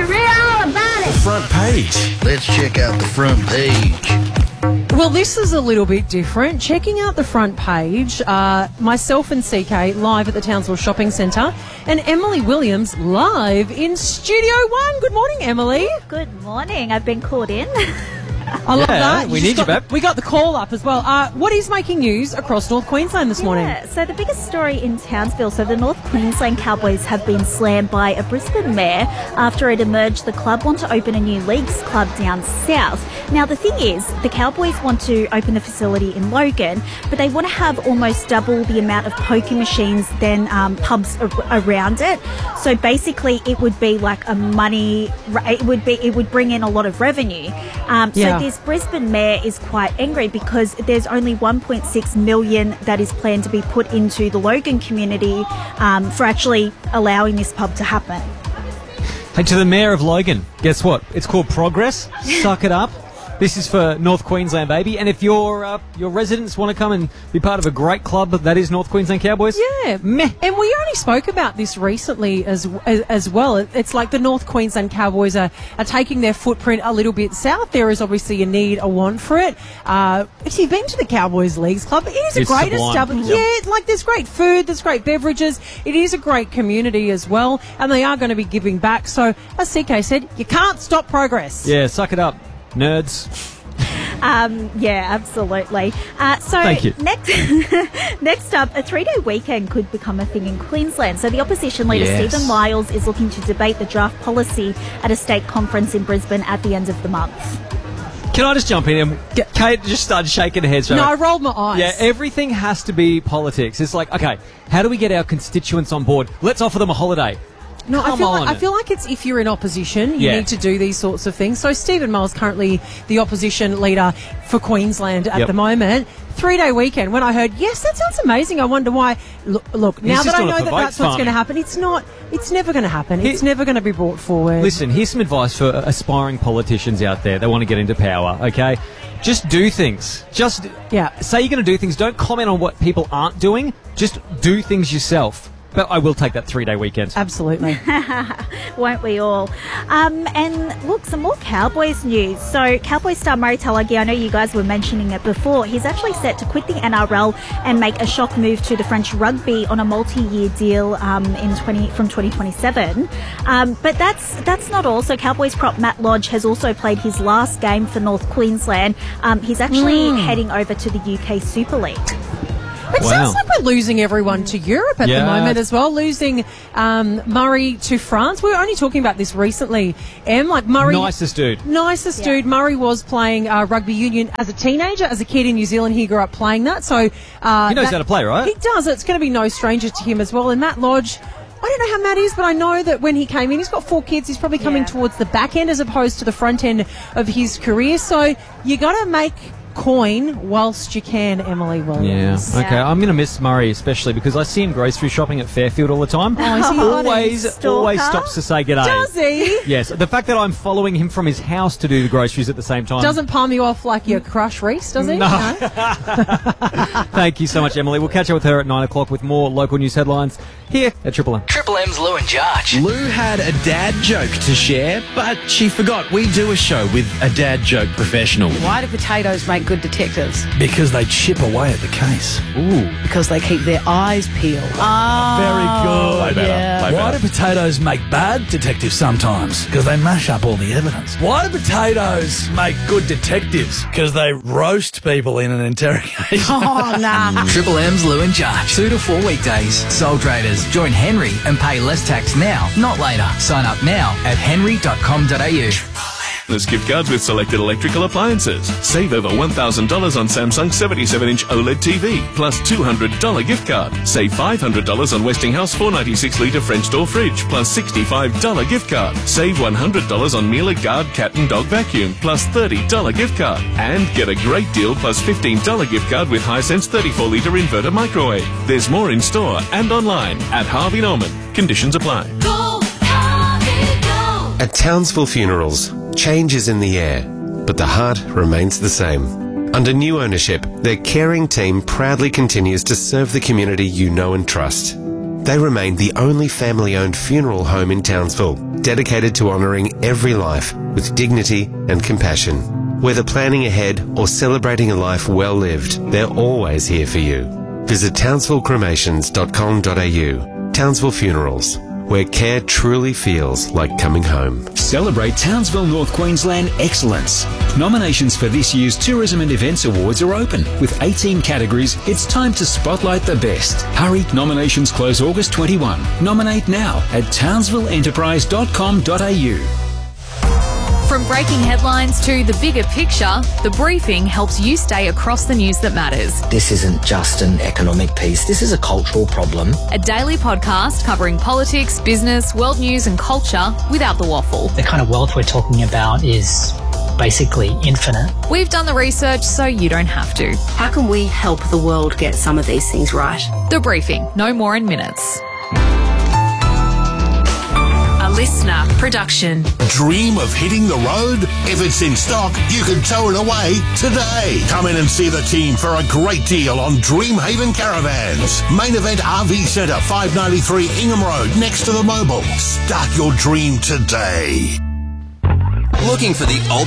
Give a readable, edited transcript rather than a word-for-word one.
read all about it. The front page. Let's check out the front page. Well, this is a little bit different. Checking out the front page, myself and CK live at the Townsville Shopping Centre, and Emily Williams live in Studio One. Good morning, Emily. Good morning. I've been called in. I love that. We need you, babe. We got the call up as well. What is making news across North Queensland this morning? So the biggest story in Townsville, so the North Queensland Cowboys have been slammed by a Brisbane mayor after it emerged the club want to open a new leagues club down south. Now the thing is, the Cowboys want to open the facility in Logan, but they want to have almost double the amount of poker machines than pubs around it. So basically it would be like it would bring in a lot of revenue. So this Brisbane mayor is quite angry because there's only 1.6 million that is planned to be put into the Logan community for actually allowing this pub to happen. Hey, to the Mayor of Logan, guess what? It's called Progress. Suck it up. This is for North Queensland, baby. And if your residents want to come and be part of a great club that is North Queensland Cowboys, yeah, meh. And we only spoke about this recently as well. It's like the North Queensland Cowboys are taking their footprint a little bit south. There is obviously a need, a want for it. If you've been to the Cowboys Leagues Club, it is a great establishment. Yeah, like there's great food, there's great beverages. It is a great community as well, and they are going to be giving back. So, as CK said, you can't stop progress. Yeah, suck it up, nerds. Yeah, absolutely. So Thank you. Next up, a 3-day weekend could become a thing in Queensland. So the opposition leader, Yes. Stephen Miles, is looking to debate the draft policy at a state conference in Brisbane at the end of the month. Can I just jump in? And Kate just started shaking her head. No, I rolled my eyes. Yeah, everything has to be politics. It's like, okay, how do we get our constituents on board? Let's offer them a holiday. No, Come I feel like it's if you're in opposition, you need to do these sorts of things. So Stephen Miles, currently the opposition leader for Queensland at the moment. 3-day weekend. When I heard, yes, that sounds amazing. I wonder why. Look now that I know that that's what's going to happen, it's never going to happen. It's never going to be brought forward. Listen, here's some advice for aspiring politicians out there that want to get into power, okay? Just do things. Just say you're going to do things. Don't comment on what people aren't doing. Just do things yourself. But I will take that 3-day weekend. Absolutely. Won't we all? And look, some more Cowboys news. So Cowboys star Murray Talagi, I know you guys were mentioning it before, he's actually set to quit the NRL and make a shock move to the French rugby on a multi-year deal from 2027. But that's not all. So Cowboys prop Matt Lodge has also played his last game for North Queensland. He's actually heading over to the UK Super League. It sounds like we're losing everyone to Europe at the moment as well. Losing Murray to France. We were only talking about this recently. Like Murray, nicest dude. Dude. Murray was playing rugby union as a teenager, as a kid in New Zealand. He grew up playing that. So he knows how to play, right? He does. It's going to be no stranger to him as well. And Matt Lodge, I don't know how Matt is, but I know that when he came in, he's got 4 kids. He's probably coming towards the back end as opposed to the front end of his career. So you got to make coin whilst you can, Emily Williams. Yeah, okay. I'm going to miss Murray especially because I see him grocery shopping at Fairfield all the time. Always stops to say g'day. Does he? Yes. The fact that I'm following him from his house to do the groceries at the same time. Doesn't palm you off like your crush Reese, does he? No. Thank you so much, Emily. We'll catch up with her at 9 o'clock with more local news headlines here at Triple M. Triple M's Lou and Jarge. Lou had a dad joke to share, but she forgot we do a show with a dad joke professional. Why do potatoes make good detectives? Because they chip away at the case. Ooh. Because they keep their eyes peeled. Very good. Way better. Why do potatoes make bad detectives sometimes? Because they mash up all the evidence. Why do potatoes make good detectives? Because they roast people in an interrogation. Oh, nah. Triple M's Lou and Jarge. 2 to 4 weekdays. Sole traders. Join Henry and pay less tax now, not later. Sign up now at henry.com.au. There's gift cards with selected electrical appliances. Save over $1,000 on Samsung 77-inch OLED TV, plus $200 gift card. Save $500 on Westinghouse 496-litre French door fridge, plus $65 gift card. Save $100 on Miele Guard cat and dog vacuum, plus $30 gift card. And get a great deal plus $15 gift card with Hisense 34-litre inverter microwave. There's more in store and online at Harvey Norman. Conditions apply. Go, Harvey, go. At Townsville Funerals, change is in the air, but the heart remains the same. Under new ownership, their caring team proudly continues to serve the community you know and trust. they remain the only family-owned funeral home in Townsville, dedicated to honouring every life with dignity and compassion. Whether planning ahead or celebrating a life well lived, they're always here for you. Visit townsvillecremations.com.au. Townsville Funerals, where care truly feels like coming home. Celebrate Townsville North Queensland excellence. Nominations for this year's Tourism and Events Awards are open. With 18 categories, it's time to spotlight the best. Hurry, nominations close August 21. Nominate now at townsvilleenterprise.com.au. From breaking headlines to the bigger picture, The Briefing helps you stay across the news that matters. This isn't just an economic piece, this is a cultural problem. A daily podcast covering politics, business, world news and culture without the waffle. The kind of wealth we're talking about is basically infinite. We've done the research so you don't have to. How can we help the world get some of these things right? The Briefing, no more in minutes. Listener production. Dream of hitting the road? If it's in stock, you can tow it away today. Come in and see the team for a great deal on Dreamhaven Caravans. Main Event RV Centre, 593 Ingham Road, next to the Mobil. Start your dream today. Looking for the